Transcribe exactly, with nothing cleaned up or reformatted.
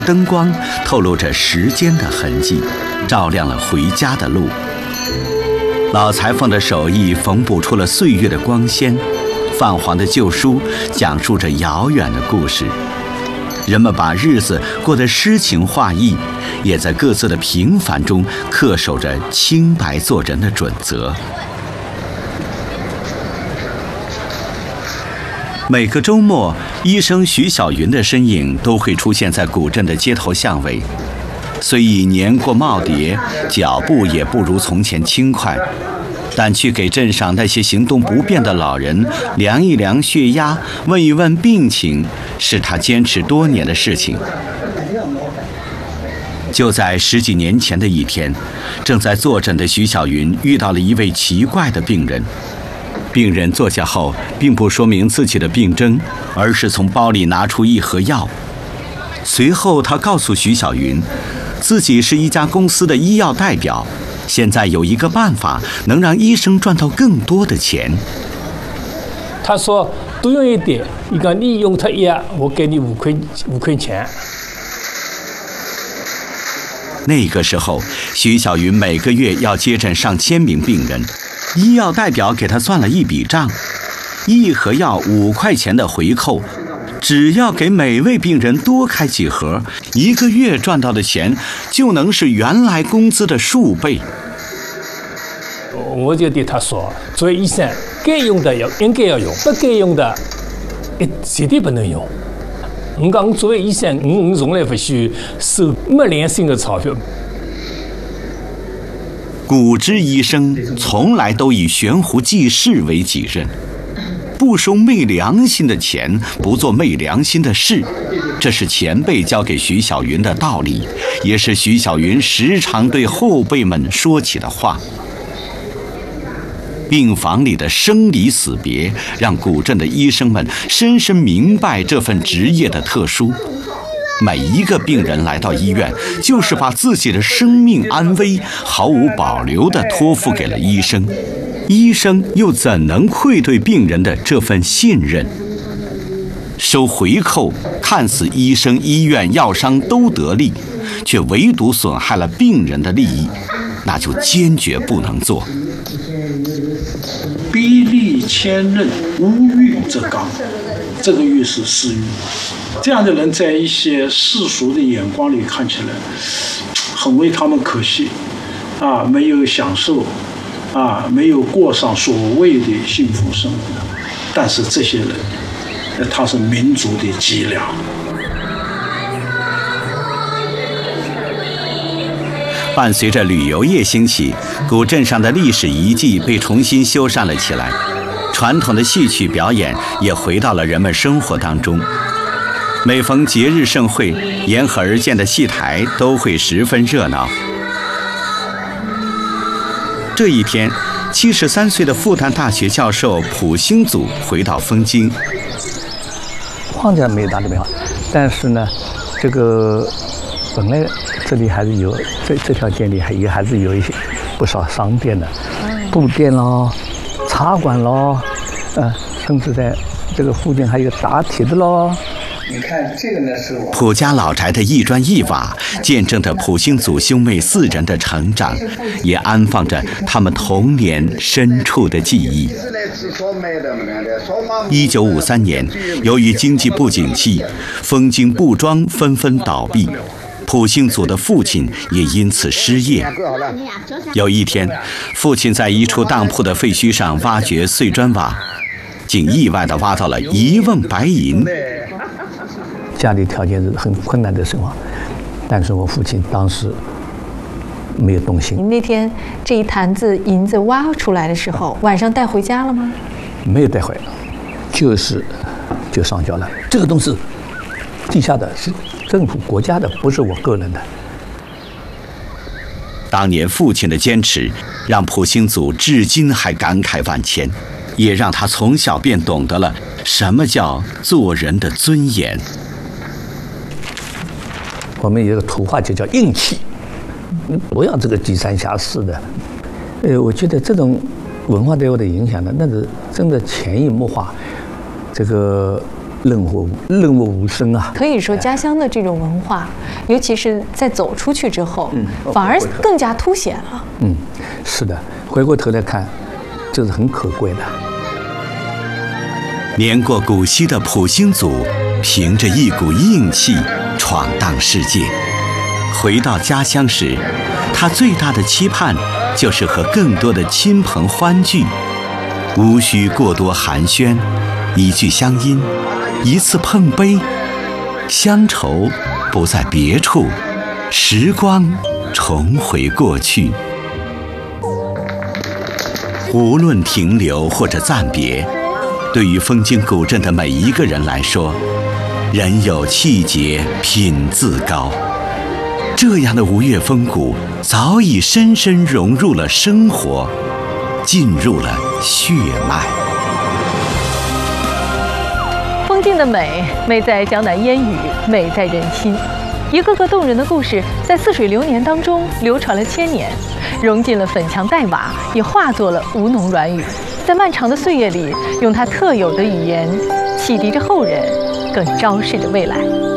灯光透露着时间的痕迹，照亮了回家的路。老裁缝的手艺缝补出了岁月的光鲜，泛黄的旧书讲述着遥远的故事。人们把日子过得诗情画意，也在各自的平凡中恪守着清白做人的准则。每个周末，医生徐小云的身影都会出现在古镇的街头巷尾。虽已年过耄耋，脚步也不如从前轻快，但去给镇上那些行动不便的老人量一量血压，问一问病情，是他坚持多年的事情。就在十几年前的一天，正在坐诊的徐小云遇到了一位奇怪的病人。病人坐下后，并不说明自己的病征，而是从包里拿出一盒药。随后他告诉徐小云，自己是一家公司的医药代表，现在有一个办法能让医生赚到更多的钱。 他说多用一点，你讲你用他药，我给你五块五块钱。 那个时候，徐小云每个月要接诊上千名病人，医药代表给他算了一笔账，一盒药五块钱的回扣，只要给每位病人多开几盒，一个月赚到的钱就能是原来工资的数倍。 我就对他说，作为医生，该用的要应该要用，不该用的，一绝对不能用。我讲作为医生，我我从来不许收没良心的钞票。 古之医生从来都以悬壶济世为己任，不收昧良心的钱，不做昧良心的事，这是前辈教给徐小云的道理，也是徐小云时常对后辈们说起的话。病房里的生离死别，让古镇的医生们深深明白这份职业的特殊。每一个病人来到医院，就是把自己的生命安危毫无保留地托付给了医生，医生又怎能愧对病人的这份信任？收回扣，看似医生、医院、药商都得利，却唯独损害了病人的利益，那就坚决不能做。 逼利千仞，无欲则刚。这个欲是私欲，这样的人在一些世俗的眼光里看起来，很为他们可惜，啊，没有享受，啊，没有过上所谓的幸福生活。但是这些人，他是民族的脊梁。 伴随着旅游业兴起，古镇上的历史遗迹被重新修缮了起来，传统的戏曲表演也回到了人们生活当中。每逢节日盛会，沿河而建的戏台都会十分热闹。这一天，七十三岁的复旦大学教授蒲兴祖回到丰京。 框架没有大的变化，但是呢，这个本来这里还是有这这条街里还也还是有一些不少商店的，布店咯、茶馆咯，呃，甚至在这个附近还有打铁的咯。 你看这个呢是我蒲家老宅的一砖一瓦，见证着蒲兴祖兄妹四人的成长，也安放着他们童年深处的记忆。一九五三年，由于经济不景气，丰京布庄纷纷倒闭，蒲兴祖的父亲也因此失业。有一天，父亲在一处当铺的废墟上挖掘碎砖瓦，竟意外地挖到了一瓮白银。 家里条件是很困难的生活，但是我父亲当时没有动心。 你那天这一坛子银子挖出来的时候，晚上带回家了吗？ 没有带回，就是就上交了。这个东西地下的是政府国家的，不是我个人的。 当年父亲的坚持，让蒲兴祖至今还感慨万千，也让他从小便懂得了什么叫做人的尊严。 我们有一个土话就叫硬气，你不要这个低三下四的。呃，我觉得这种文化对我的影响呢，那是真的潜移默化，这个润物润物无声啊。 可以说家乡的这种文化尤其是在走出去之后， 嗯， 反而更加凸显了。 嗯，是的，回过头来看，这是很可贵的。 年过古稀的普兴祖，凭着一股硬气闯荡世界。回到家乡时，他最大的期盼就是和更多的亲朋欢聚，无需过多寒暄，一句乡音，一次碰杯，乡愁不在别处，时光重回过去。无论停留或者暂别，对于枫泾古镇的每一个人来说，人有气节，品自高。这样的吴越风骨早已深深融入了生活，进入了血脉。 枫泾的美，美在江南烟雨，美在人心。一个个动人的故事，在似水流年当中流传了千年，融进了粉墙黛瓦，也化作了吴侬软语，在漫长的岁月里，用它特有的语言，启迪着后人，更昭示着未来。